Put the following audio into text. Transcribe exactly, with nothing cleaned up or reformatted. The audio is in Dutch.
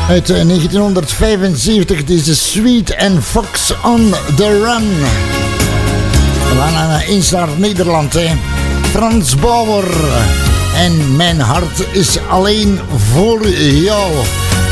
Uit negentienhonderdvijfenzeventig, deze Sweet and Fox on the Run. We gaan eens naar Nederland, hè. Frans Bauer. En mijn hart is alleen voor jou.